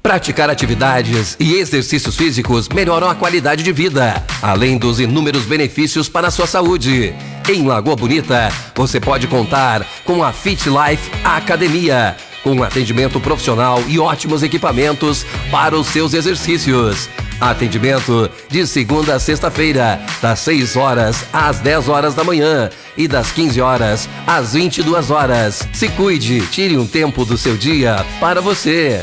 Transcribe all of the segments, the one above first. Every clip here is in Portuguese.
Praticar atividades e exercícios físicos melhoram a qualidade de vida, além dos inúmeros benefícios para a sua saúde. Em Lagoa Bonita, você pode contar com a Fit Life Academia, com atendimento profissional e ótimos equipamentos para os seus exercícios. Atendimento de segunda a sexta-feira, das 6 horas às 10 horas da manhã e das 15 horas às 22 horas. Se cuide, tire um tempo do seu dia para você.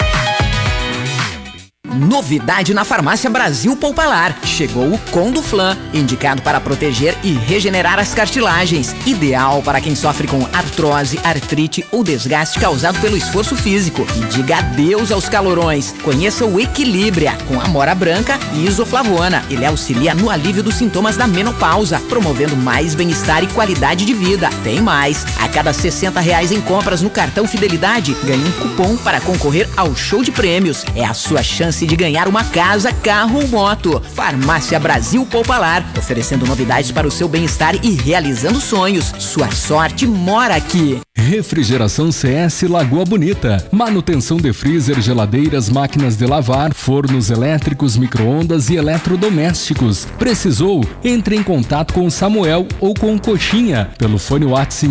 Novidade na Farmácia Brasil Poupalar. Chegou o Conduflan, indicado para proteger e regenerar as cartilagens. Ideal para quem sofre com artrose, artrite ou desgaste causado pelo esforço físico. E diga adeus aos calorões. Conheça o Equilíbria, com amora branca e isoflavona. Ele auxilia no alívio dos sintomas da menopausa, promovendo mais bem-estar e qualidade de vida. Tem mais. A cada R$60 em compras no cartão Fidelidade, ganhe um cupom para concorrer ao show de prêmios. É a sua chance de ganhar uma casa, carro ou moto. Farmácia Brasil Poupalar, oferecendo novidades para o seu bem-estar e realizando sonhos. Sua sorte mora aqui. Refrigeração CS Lagoa Bonita. Manutenção de freezer, geladeiras, máquinas de lavar, fornos elétricos, micro-ondas e eletrodomésticos. Precisou? Entre em contato com o Samuel ou com o Coxinha pelo fone WhatsApp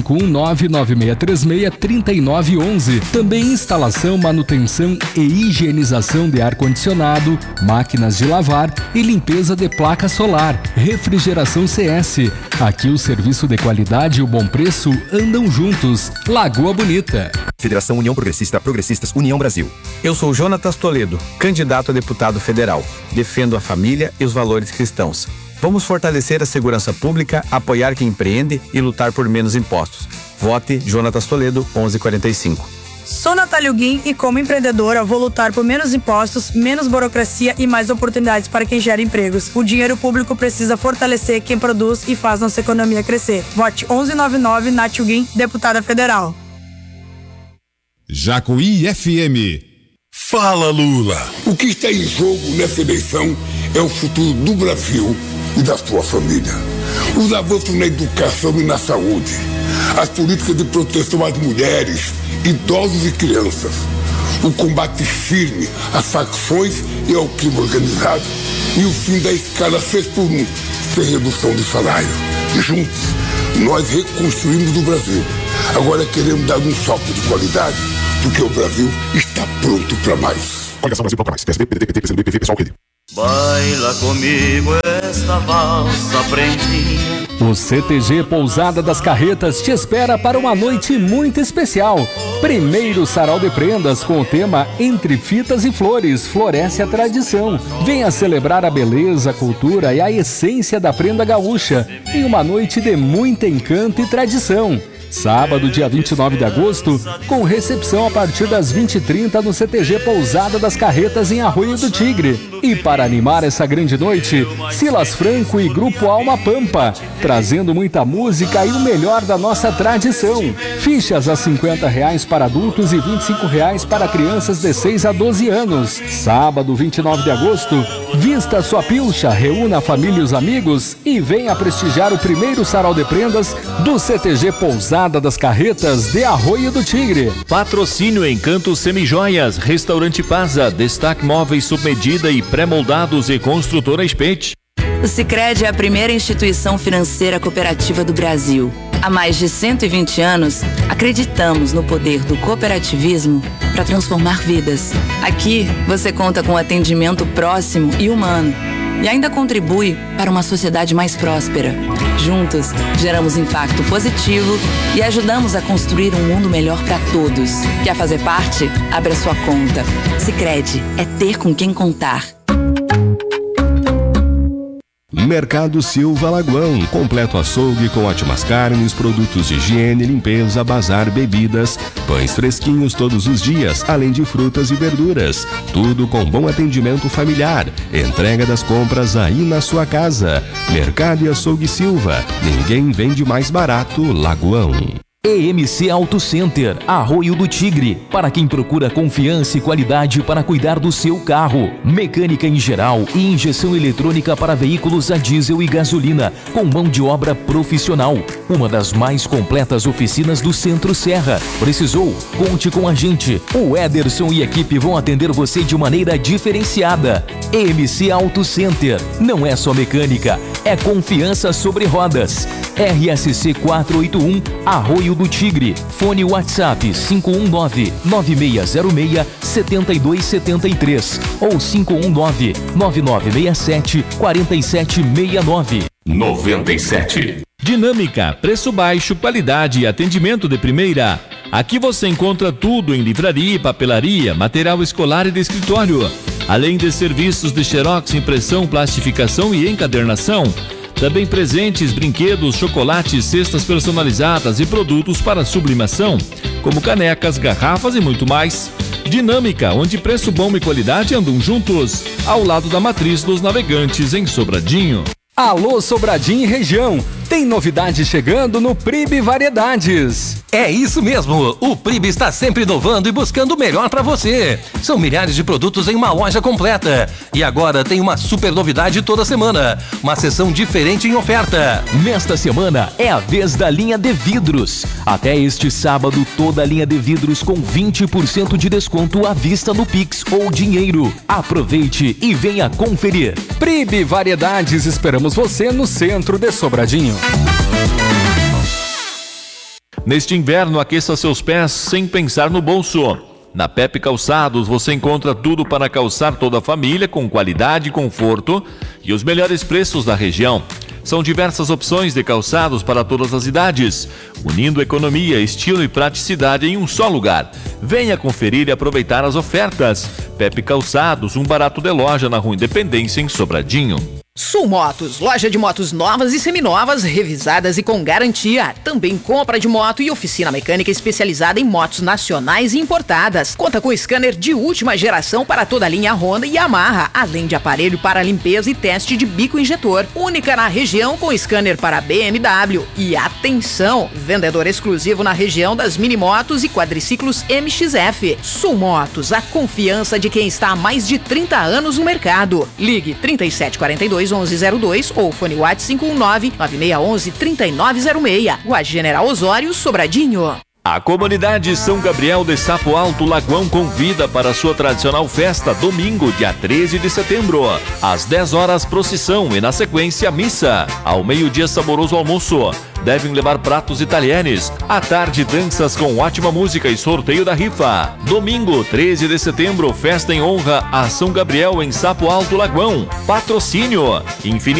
51996363911. Também instalação, manutenção e higienização de ar-condicionado, máquinas de lavar e limpeza de placa solar. Refrigeração CS. Aqui o serviço de qualidade e o bom preço andam juntos. Lagoa Bonita. Federação União Progressista, Progressistas União Brasil. Eu sou Jonatas Toledo, candidato a deputado federal. Defendo a família e os valores cristãos. Vamos fortalecer a segurança pública, apoiar quem empreende e lutar por menos impostos. Vote Jonatas Toledo, 1145. Sou Natália Guim e, como empreendedora, vou lutar por menos impostos, menos burocracia e mais oportunidades para quem gera empregos. O dinheiro público precisa fortalecer quem produz e faz nossa economia crescer. Vote 1199, Nath Guim, deputada federal. Jacuí FM. Fala, Lula! O que está em jogo nessa eleição é o futuro do Brasil e da sua família. Os avanços na educação e na saúde, as políticas de proteção às mulheres, idosos e crianças, o combate firme às facções e ao crime organizado e o fim da escala 6x1, sem redução de salário. Juntos, nós reconstruímos o Brasil. Agora queremos dar um salto de qualidade, porque o Brasil está pronto para mais. Coligação Brasil para mais. PSB, PDT, PT, PCdoB, PV, Pessoal, Rede. Baila comigo esta valsa prendida. O CTG Pousada das Carretas te espera para uma noite muito especial. Primeiro sarau de prendas com o tema Entre Fitas e Flores, floresce a tradição. Venha celebrar a beleza, a cultura e a essência da prenda gaúcha em uma noite de muito encanto e tradição. Sábado, dia 29 de agosto, com recepção a partir das 20h30 no CTG Pousada das Carretas em Arroio do Tigre. E para animar essa grande noite, Silas Franco e Grupo Alma Pampa, trazendo muita música e o melhor da nossa tradição. Fichas a R$50 para adultos e R$25 para crianças de 6 a 12 anos. Sábado, 29 de agosto, vista sua pilcha, reúna a família e os amigos e venha prestigiar o primeiro sarau de prendas do CTG Pousada das Carretas de Arroio do Tigre. Patrocínio Encanto Semijoias, Restaurante Pasa, Destaque Móveis sob medida e pré-moldados e Construtora Espete. O Sicredi é a primeira instituição financeira cooperativa do Brasil. Há mais de 120 anos, acreditamos no poder do cooperativismo para transformar vidas. Aqui, você conta com atendimento próximo e humano. E ainda contribui para uma sociedade mais próspera. Juntos, geramos impacto positivo e ajudamos a construir um mundo melhor para todos. Quer fazer parte? Abra sua conta. Sicredi é ter com quem contar. Mercado Silva Lagoão, completo açougue com ótimas carnes, produtos de higiene, limpeza, bazar, bebidas, pães fresquinhos todos os dias, além de frutas e verduras. Tudo com bom atendimento familiar. Entrega das compras aí na sua casa. Mercado e Açougue Silva. Ninguém vende mais barato, Lagoão. EMC Auto Center, Arroio do Tigre, para quem procura confiança e qualidade para cuidar do seu carro. Mecânica em geral e injeção eletrônica para veículos a diesel e gasolina, com mão de obra profissional. Uma das mais completas oficinas do Centro Serra. Precisou? Conte com a gente. O Ederson e equipe vão atender você de maneira diferenciada. EMC Auto Center, não é só mecânica, é confiança sobre rodas. RSC 481, Arroio do Tigre. Fone WhatsApp 519-9606-7273 ou 519-9967-4769. 97. Dinâmica, preço baixo, qualidade e atendimento de primeira. Aqui você encontra tudo em livraria, papelaria, material escolar e de escritório, além de serviços de xerox, impressão, plastificação e encadernação. Também presentes, brinquedos, chocolates, cestas personalizadas e produtos para sublimação, como canecas, garrafas e muito mais. Dinâmica, onde preço bom e qualidade andam juntos, ao lado da Matriz dos Navegantes, em Sobradinho. Alô Sobradinho e região, tem novidade chegando no Pribe Variedades. É isso mesmo, o Pribe está sempre inovando e buscando o melhor para você. São milhares de produtos em uma loja completa. E agora tem uma super novidade toda semana, uma seção diferente em oferta. Nesta semana é a vez da linha de vidros. Até este sábado, toda a linha de vidros com 20% de desconto à vista no Pix ou dinheiro. Aproveite e venha conferir. Pribe Variedades, esperamos você no centro de Sobradinho. Neste inverno, aqueça seus pés sem pensar no bolso. Na Pepe Calçados você encontra tudo para calçar toda a família com qualidade, conforto e os melhores preços da região. São diversas opções de calçados para todas as idades, unindo economia, estilo e praticidade em um só lugar. Venha conferir e aproveitar as ofertas. Pepe Calçados, um barato de loja na Rua Independência, em Sobradinho. Sul Motos, loja de motos novas e seminovas, revisadas e com garantia. Também compra de moto e oficina mecânica especializada em motos nacionais e importadas. Conta com scanner de última geração para toda a linha Honda e Yamaha, além de aparelho para limpeza e teste de bico injetor. Única na região com scanner para BMW. E atenção, vendedor exclusivo na região das minimotos e quadriciclos MXF. Sul Motos, a confiança de quem está há mais de 30 anos no mercado. Ligue 3742 1102 ou fone WhatsApp 519-9611-3906. Rua General Osório, Sobradinho. A comunidade São Gabriel de Sapo Alto Lagoão convida para a sua tradicional festa domingo, dia 13 de setembro. Às 10 horas, procissão e na sequência, missa. Ao meio-dia, saboroso almoço. Devem levar pratos e talheres. À tarde, danças com ótima música e sorteio da rifa. Domingo, 13 de setembro, festa em honra a São Gabriel em Sapo Alto Lagoão. Patrocínio Infinito.